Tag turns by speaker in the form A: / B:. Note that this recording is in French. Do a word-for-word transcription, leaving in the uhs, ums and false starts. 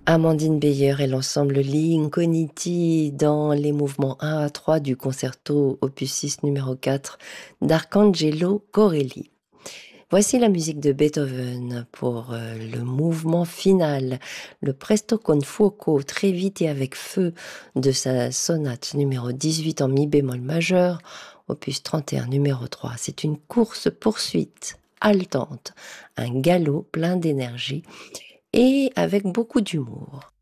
A: Amandine Beyer et l'ensemble Linconiti dans les mouvements un à trois du concerto opus six numéro quatre d'Arcangelo Corelli. Voici la musique de Beethoven pour euh, le mouvement final, le Presto con fuoco, très vite et avec feu, de sa sonate numéro dix-huit en mi bémol majeur, opus trente et un numéro trois. C'est une course-poursuite haletante, un galop plein d'énergie et avec beaucoup d'humour.